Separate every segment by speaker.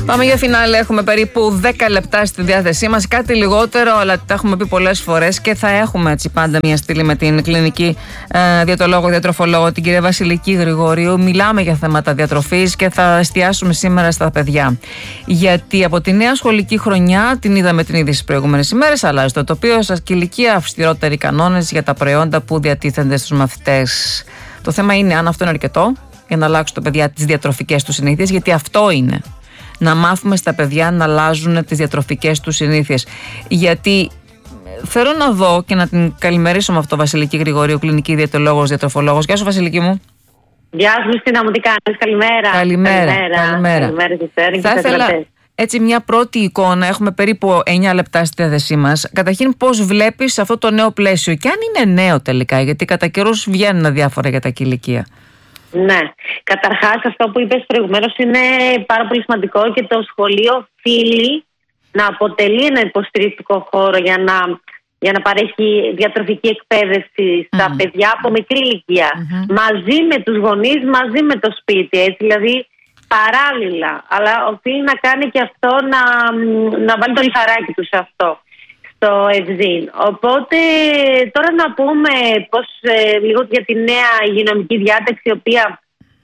Speaker 1: Πάμε για φινάλε. Έχουμε περίπου 10 λεπτά στη διάθεσή μας. Κάτι λιγότερο, αλλά τα έχουμε πει πολλές φορές και θα έχουμε έτσι πάντα μια στήλη με την κλινική διαιτολόγο, διατροφολόγο, την κυρία Βασιλική Γρηγορίου. Μιλάμε για θέματα διατροφής και θα εστιάσουμε σήμερα στα παιδιά. Γιατί από τη νέα σχολική χρονιά, την είδαμε την είδηση τις προηγούμενες ημέρες, αλλάζει το τοπίο σας και ηλικία, αυστηρότεροι κανόνες για τα προϊόντα που διατίθενται στους μαθητές. Το θέμα είναι αν αυτό είναι αρκετό για να αλλάξουν τα παιδιά τις διατροφικές τους συνήθειες, γιατί αυτό είναι. Να μάθουμε στα παιδιά να αλλάζουν τις διατροφικές τους συνήθειες. Γιατί θέλω να δω και να την καλημερίσω με αυτό, Βασιλική Γρηγορίου, κλινική διαιτολόγος, διατροφολόγος. Γεια σου, Βασιλική μου.
Speaker 2: Γεια σου, Χριστίνα μου, τι κάνεις? Καλημέρα.
Speaker 1: Καλημέρα. Θα ήθελα έτσι μια πρώτη εικόνα. Έχουμε περίπου 9 λεπτά στη διάθεσή μας. Καταρχήν, πώς βλέπεις αυτό το νέο πλαίσιο και αν είναι νέο τελικά, γιατί κατά καιρούς βγαίνουν διάφορα για τα ηλικία.
Speaker 2: Ναι. Καταρχάς, αυτό που είπες προηγουμένως είναι πάρα πολύ σημαντικό και το σχολείο οφείλει να αποτελεί ένα υποστηρικτικό χώρο για να παρέχει διατροφική εκπαίδευση στα παιδιά από μικρή ηλικία. Μαζί με τους γονείς, μαζί με το σπίτι. Έτσι, δηλαδή παράλληλα. Αλλά οφείλει να κάνει και αυτό, να βάλει το λιθαράκι του σε αυτό, στο ευζήν. Οπότε τώρα να πούμε λίγο για τη νέα υγειονομική διάταξη, η οποία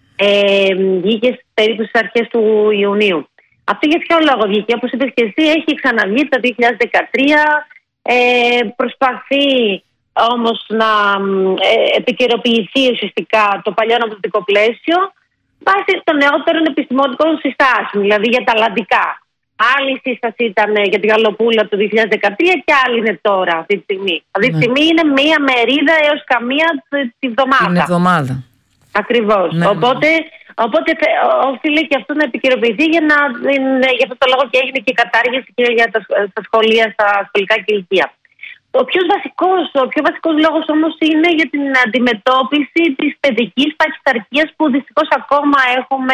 Speaker 2: βγήκε περίπου στις αρχές του Ιουνίου. Αυτό για ποιο λόγο βγήκε? Όπως είπες και εσύ, έχει ξαναβγεί το 2013. Προσπαθεί όμως να επικαιροποιηθεί ουσιαστικά το παλιό νομοθετικό πλαίσιο βάσει των νεότερων επιστημονικών συστάσεων, δηλαδή για τα αλλαντικά. Άλλη σύσταση ήταν για τη γαλοπούλα το 2013 και άλλη είναι τώρα, αυτή τη στιγμή. Αυτή τη στιγμή είναι μία μερίδα έως καμία τη βδομάδα.
Speaker 1: Την εβδομάδα.
Speaker 2: Ακριβώς.
Speaker 1: Ναι.
Speaker 2: Οπότε οφείλει και αυτό να επικαιροποιηθεί για αυτό το λόγο και έγινε και η κατάργηση και για τα σχολεία, στα σχολικά και ηλικία. Ο πιο βασικός λόγος όμως είναι για την αντιμετώπιση της παιδικής παχυσαρκίας που δυστυχώς ακόμα έχουμε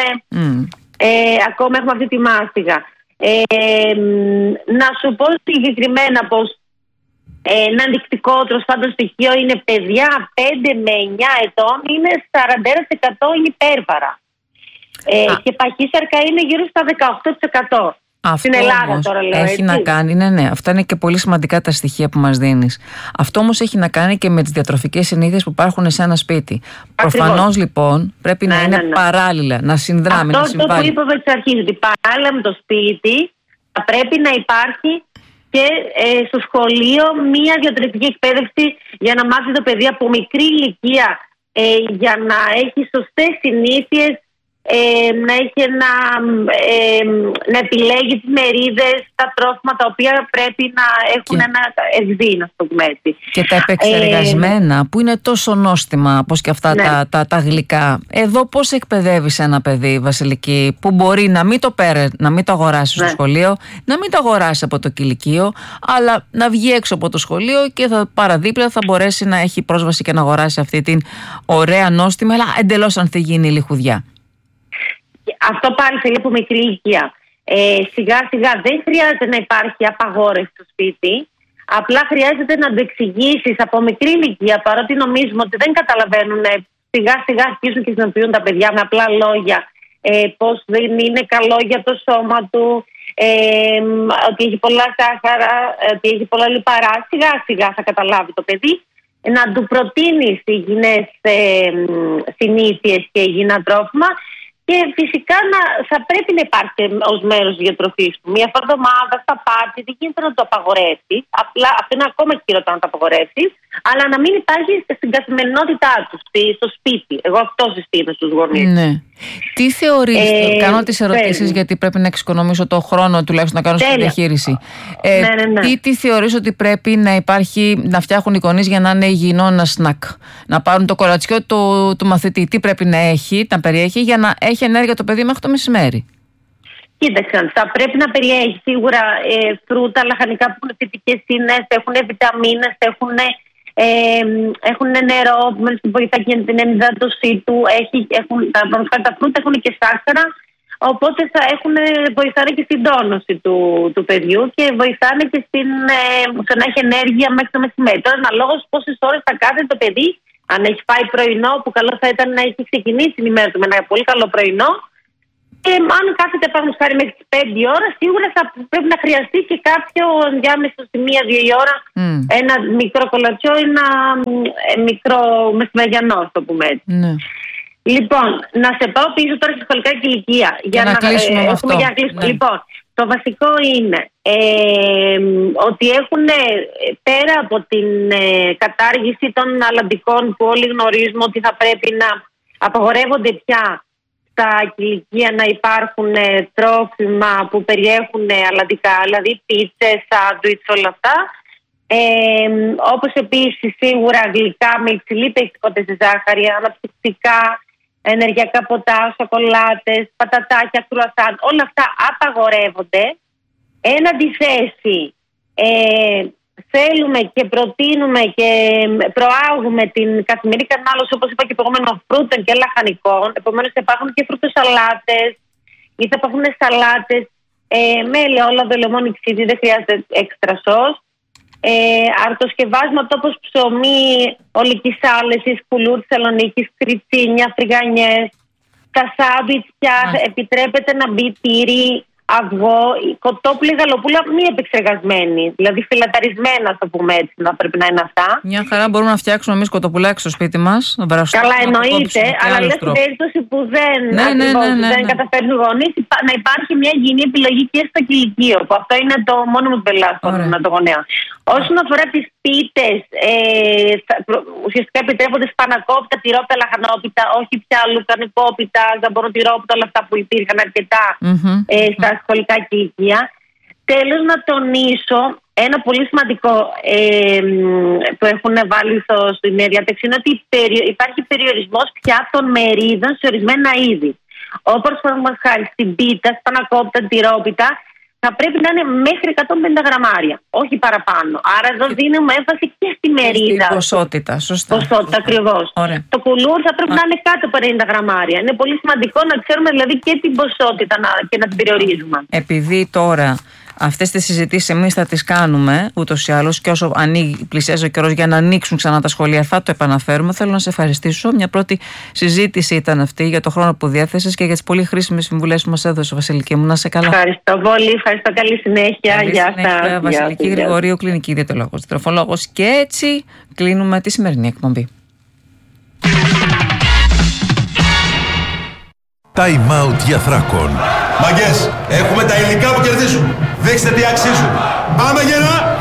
Speaker 2: αυτή τη μάστιγα. Να σου πω συγκεκριμένα πως ένα ενδεικτικό πάντως στοιχείο είναι παιδιά 5 με 9 ετών είναι 41% υπέρβαρα. Και παχύσαρκα είναι γύρω στα 18%.
Speaker 1: Αυτό
Speaker 2: στην Ελλάδα
Speaker 1: όμως
Speaker 2: τώρα λέω,
Speaker 1: έχει
Speaker 2: έτσι.
Speaker 1: να κάνει, ναι, αυτά είναι και πολύ σημαντικά τα στοιχεία που μας δίνεις. Αυτό όμως έχει να κάνει και με τις διατροφικές συνήθειες που υπάρχουν σε ένα σπίτι. Προφανώς λοιπόν πρέπει να είναι παράλληλα, να συνδράμει, να συμβάλλει.
Speaker 2: Αυτό που είπαμε εξ αρχής, ότι παράλληλα με το σπίτι θα πρέπει να υπάρχει και στο σχολείο μία διατροφική εκπαίδευση για να μάθει το παιδί από μικρή ηλικία για να έχει σωστές συνήθειες, να έχει να επιλέγει τις μερίδες, τα τρόφιμα τα οποία πρέπει να έχουν ένα ευζήν, να το πούμε έτσι.
Speaker 1: Και τα επεξεργασμένα που είναι τόσο νόστιμα όπως και αυτά τα γλυκά. Εδώ πώς εκπαιδεύεις ένα παιδί, Βασιλική, που μπορεί να μην το αγοράσει στο σχολείο, να μην το αγοράσει από το κηλικείο, αλλά να βγει έξω από το σχολείο και παραδίπλα θα μπορέσει να έχει πρόσβαση και να αγοράσει αυτή την ωραία νόστιμα, αλλά εντελώς ανθυγιεινή λιχουδιά.
Speaker 2: Αυτό πάλι θέλει από μικρή ηλικία. Σιγά σιγά δεν χρειάζεται να υπάρχει απαγόρευση στο σπίτι. Απλά χρειάζεται να το εξηγήσεις από μικρή ηλικία, παρότι νομίζουμε ότι δεν καταλαβαίνουν. Σιγά σιγά αρχίζουν και συνοποιούν τα παιδιά με απλά λόγια πως δεν είναι καλό για το σώμα του, ότι έχει πολλά σάχαρα, ότι έχει πολλά λιπαρά. Σιγά σιγά θα καταλάβει το παιδί. Να του προτείνεις υγιεινές συνήθειες και υγιεινά τρόφιμα. Και φυσικά θα πρέπει να υπάρχει ως μέρος της διατροφής του. Μία φορά εβδομάδα στα πάρτι, δεν γίνεται να το απαγορεύσει. Απλά αυτό είναι ακόμα χειρότερο να το απαγορεύσει, αλλά να μην υπάρχει στην καθημερινότητά του, στο σπίτι. Εγώ αυτό συστήνω στους γονείς.
Speaker 1: Ναι. Τι θεωρείς, κάνω τις ερωτήσεις γιατί πρέπει να εξοικονομήσω το χρόνο τουλάχιστον να κάνω στη διαχείριση. Τι θεωρείς ότι πρέπει να υπάρχει, να φτιάχνουν οι γονείς για να είναι υγιεινό ένα σνακ? Να πάρουν το κορατσιό του μαθητή, τι πρέπει να περιέχει για να έχει ενέργεια το παιδί μέχρι το μεσημέρι?
Speaker 2: Κοίταξαν, θα πρέπει να περιέχει σίγουρα φρούτα, λαχανικά που έχουν θετικές ίνες, έχουν βιταμίνες, έχουν νερό που βοηθάει και την ενυδάτωσή του. Τα φρούτα έχουν και σάκχαρα, οπότε βοηθάνε και στην τόνωση του παιδιού και βοηθάνε και στο να έχει ενέργεια μέχρι το μεσημέρι. Τώρα, αναλόγως πόσες ώρες θα κάθεται το παιδί, αν έχει φάει πρωινό, που καλό θα ήταν να έχει ξεκινήσει την ημέρα του με ένα πολύ καλό πρωινό, Και αν κάθεται πάνω χάρη μέχρι τις 5 ώρα, σίγουρα θα πρέπει να χρειαστεί και κάποιο ενδιάμεσο στη 1-2 η ώρα, ένα μικρό κολατσιό ή ένα μικρό μεσημεριανό, το πούμε έτσι.
Speaker 1: Ναι.
Speaker 2: Λοιπόν, να σε πάω πίσω τώρα στη σχολικά ηλικία.
Speaker 1: Για να κλείσουμε με αυτό.
Speaker 2: Ναι. Λοιπόν, το βασικό είναι ότι έχουν, πέρα από την κατάργηση των αλλαντικών που όλοι γνωρίζουμε ότι θα πρέπει να απαγορεύονται πια στα κηλικεία να υπάρχουν τρόφιμα που περιέχουν αλλαντικά, δηλαδή πίτσες, σάντουιτς, όλα αυτά. Όπως επίσης σίγουρα γλυκά με υψηλή περιεκτικότητα σε ζάχαρη, αναψυκτικά, ενεργειακά ποτά, σοκολάτες, πατατάκια, κρουασάν, όλα αυτά απαγορεύονται. Εν αντιθέσει, θέλουμε και προτείνουμε και προάγουμε την καθημερινή κατανάλωση, όπως είπα και προηγούμενο, φρούτων και λαχανικών. Επομένως θα υπάρχουν και φρουτοσαλάτες ή θα υπάρχουν σαλάτες με ελαιόλαδο, λεμόνι, ξύδι, δεν χρειάζεται έξτρα σως. Αρτοσκευάσματα όπως ψωμί, ολικής άλεσης, κουλούρ της Θεσσαλονίκης, κριτσίνια, φρυγανιές. Τα σάντουιτς πια επιτρέπεται να μπει τυρί, αυγό, κοτόπουλη, γαλοπούλα μη επεξεργασμένη. Δηλαδή φιλαταρισμένα, το πούμε έτσι, να πρέπει να είναι αυτά.
Speaker 1: Μια χαρά μπορούμε να φτιάξουμε εμείς κοτοπουλάκι στο σπίτι μας.
Speaker 2: Καλά, εννοείται, αλλά λέω στην περίπτωση που δεν καταφέρνουν οι γονείς, να υπάρχει μια υγιεινή επιλογή και στο κηλικείο. Που αυτό είναι το μόνο που πελάσκω με το γονέα. Όσον αφορά τις πίτες, ουσιαστικά επιτρέπονται σπανακόπιτα, τυρόπιτα, λαχανόπιτα, όχι πια λουκανικόπιτα, ζαμποροτυρόπιτα, όλα αυτά που υπήρχαν αρκετά στα σχολικά κηλικεία. Τέλος, να τονίσω ένα πολύ σημαντικό που έχουν βάλει στην διάταξη, είναι ότι υπάρχει περιορισμός πια των μερίδων σε ορισμένα είδη. Όπως παραδείγματος χάρη στην πίτα, σπανακόπιτα, τυρόπιτα, θα πρέπει να είναι μέχρι 150 γραμμάρια, όχι παραπάνω. Άρα εδώ δίνουμε έμφαση και στη μερίδα.
Speaker 1: Στην ποσότητα, σωστά.
Speaker 2: Ποσότητα, ακριβώς. Το κουλούρ θα πρέπει να είναι κάτω από 50 γραμμάρια. Είναι πολύ σημαντικό να ξέρουμε δηλαδή και την ποσότητα και να την περιορίζουμε.
Speaker 1: Επειδή τώρα αυτές τις συζητήσεις εμείς θα τις κάνουμε ούτως ή άλλως, και όσο πλησιάζει ο καιρός για να ανοίξουν ξανά τα σχολεία θα το επαναφέρουμε. Θέλω να σε ευχαριστήσω. Μια πρώτη συζήτηση ήταν αυτή για το χρόνο που διέθεσες και για τις πολύ χρήσιμες συμβουλές που μας έδωσε, Βασιλική μου. Να σε καλά.
Speaker 2: Ευχαριστώ πολύ. Ευχαριστώ. Καλή συνέχεια. Γεια σας.
Speaker 1: Βασιλική Γρηγορίου, κλινική διαιτολόγος, διατροφολόγος. Και έτσι κλείνουμε τη σημερινή εκπομπή.
Speaker 3: Time out για Θράκον.
Speaker 4: Μαγκές, έχουμε τα υλικά που κερδίζουν. Δείξτε τι αξίζουν. Πάμε γερά!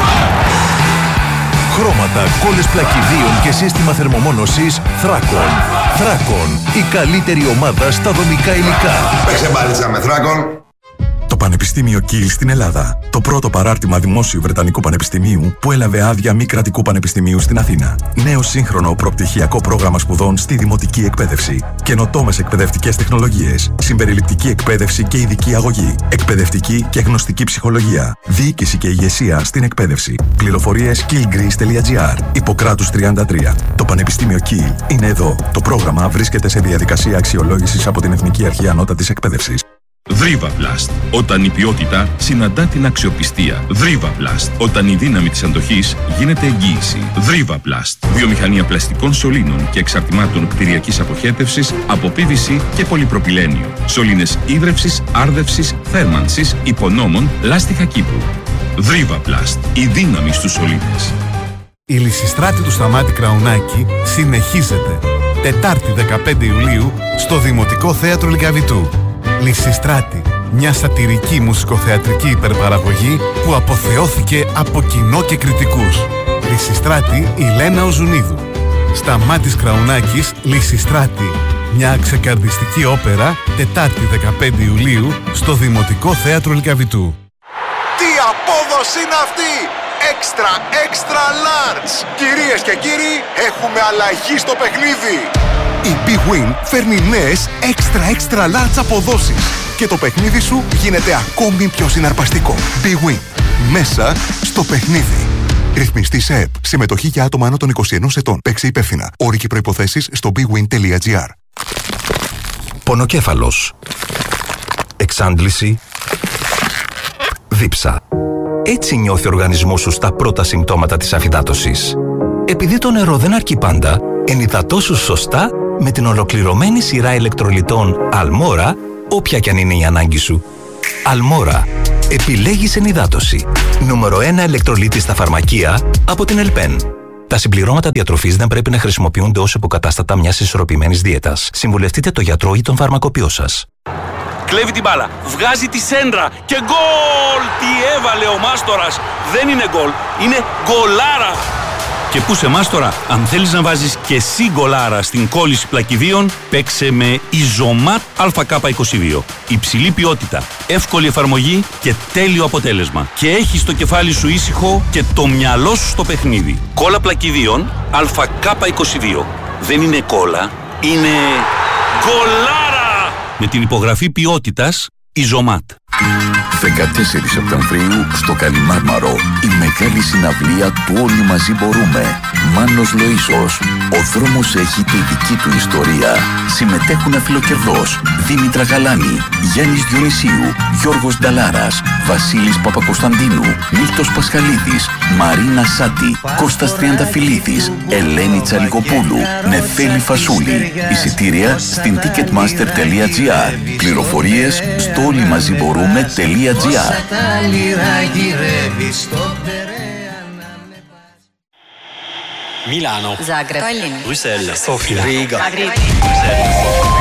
Speaker 3: Χρώματα, κόλλες πλακιδίων και σύστημα θερμομόνωσης Θράκον. Θράκον, η καλύτερη ομάδα στα δομικά υλικά.
Speaker 4: Παίξε μπάλιτσα με Θράκον.
Speaker 5: Το Πανεπιστήμιο Kiel στην Ελλάδα. Το πρώτο παράρτημα δημόσιου Βρετανικού Πανεπιστημίου που έλαβε άδεια μη κρατικού πανεπιστημίου στην Αθήνα. Νέο σύγχρονο προπτυχιακό πρόγραμμα σπουδών στη δημοτική εκπαίδευση. Καινοτόμες εκπαιδευτικές τεχνολογίες. Συμπεριληπτική εκπαίδευση και ειδική αγωγή. Εκπαιδευτική και γνωστική ψυχολογία. Διοίκηση και ηγεσία στην εκπαίδευση. Πληροφορίες kielgreece.gr. Ιπποκράτους 33. Το Πανεπιστήμιο Kiel είναι εδώ. Το πρόγραμμα βρίσκεται σε διαδικασία αξιολόγησης από την Εθνική Αρχή Ανώτατης Εκπαίδευσης.
Speaker 6: Δρίβαβλαστ. Όταν η ποιότητα συναντά την αξιοπιστία. Δρίβαβλαστ. Όταν η δύναμη της αντοχής γίνεται εγγύηση. Δρίβαβλαστ. Βιομηχανία πλαστικών σωλήνων και εξαρτημάτων κτηριακής αποχέτευσης από PVC και πολυπροπυλένιο. Σωλήνες ίδρευσης, άρδευσης, θέρμανσης, υπονόμων, λάστιχα κήπου. Δρίβαβλαστ. Η δύναμη στους σωλήνες.
Speaker 7: Η Λυσιστράτη του Σταμάτη Κραουνάκη συνεχίζεται. Τετάρτη 15 Ιουλίου στο Δημοτικό Θέατρο Λυκαβητού. Λυσιστράτη, μια σατιρική μουσικοθεατρική υπερπαραγωγή που αποθεώθηκε από κοινό και κριτικούς. Λυσιστράτη, η Λένα Οζουνίδου. Σταμάτης Κραουνάκης, Λυσιστράτη, μια ξεκαρδιστική όπερα, Τετάρτη 15 Ιουλίου στο Δημοτικό Θέατρο Λυκαβητού.
Speaker 8: Τι απόδοση είναι αυτή! Extra large! Κυρίες και κύριοι, έχουμε αλλαγή στο παιχνίδι! Η Big Win φέρνει νέες extra large αποδόσεις και το παιχνίδι σου γίνεται ακόμη πιο συναρπαστικό. Big Win. Μέσα στο παιχνίδι. Ρυθμιστή σε ΕΠ. Συμμετοχή για άτομα άνω των 21 ετών. Παίξε υπεύθυνα. Όροι και προϋποθέσεις στο bigwin.gr.
Speaker 3: Πονοκέφαλος. Εξάντληση. Δίψα. Έτσι νιώθει ο οργανισμός σου στα πρώτα συμπτώματα της αφυδάτωσης. Επειδή το νερό δεν αρκεί πάντα, ενυδατώσου σωστά με την ολοκληρωμένη σειρά ηλεκτρολιτών Αλμόρα
Speaker 9: όποια κι αν είναι η ανάγκη σου. Αλμόρα. Επιλέγεις ενυδάτωση. Νούμερο 1 ηλεκτρολίτη στα φαρμακεία από την Ελπέν. Τα συμπληρώματα διατροφής δεν πρέπει να χρησιμοποιούνται ως υποκατάστατα μιας ισορροπημένης δίαιτας. Συμβουλευτείτε το γιατρό ή τον φαρμακοποιό σας.
Speaker 10: Κλέβει την μπάλα, βγάζει τη σέντρα και γκολ! Τι έβαλε ο Μάστορας! Δεν είναι γκολ, είναι γκολάρα! Και πού σε Μάστορα, αν θέλεις να βάζεις και εσύ γκολάρα στην κόλληση πλακιδίων, παίξε με Ιζωμάτ ΑΚ22. Υψηλή ποιότητα, εύκολη εφαρμογή και τέλειο αποτέλεσμα. Και έχεις το κεφάλι σου ήσυχο και το μυαλό σου στο παιχνίδι. Κόλλα πλακιδίων ΑΚ22. Δεν είναι κόλλα, είναι γκολάρα! Με την υπογραφή ποιότητας Ιζωμάτ.
Speaker 11: 14 Σεπτεμβρίου στο Καλιμάρμαρο η μεγάλη συναυλία του Όλοι Μαζί Μπορούμε. Μάνος Λοΐσος. Ο δρόμος έχει τη δική του ιστορία. Συμμετέχουν αφιλοκερδός Δήμητρα Γαλάνη, Γιάννης Διονυσίου, Γιώργος Νταλάρας, Βασίλης Παπακοσταντίνου, Μίλτος Πασχαλίδης, Μαρίνα Σάτη, Κώστας Τριανταφυλλίδης, Ελένη Τσαλικοπούλου, Νεφέλη Φασούλη. Εισιτήρια στην ticketmaster.gr. Πληροφορίες στο olymaziboroome.gr.
Speaker 12: Milano,
Speaker 13: Zagreb,
Speaker 12: Bruxelles, Sofia,
Speaker 13: Riga,
Speaker 12: Bruxelles.